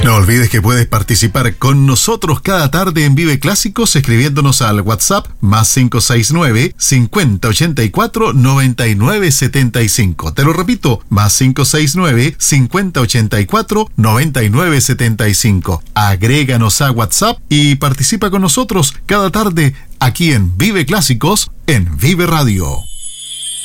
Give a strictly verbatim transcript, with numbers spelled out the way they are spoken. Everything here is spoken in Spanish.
No olvides que puedes participar con nosotros cada tarde en Vive Clásicos escribiéndonos al WhatsApp más cinco seis nueve, cincuenta ochenta y cuatro, noventa y nueve setenta y cinco. Te lo repito, más cinco seis nueve, cincuenta ochenta y cuatro, noventa y nueve setenta y cinco. Agréganos a WhatsApp y participa con nosotros cada tarde aquí en Vive Clásicos en Vive Radio.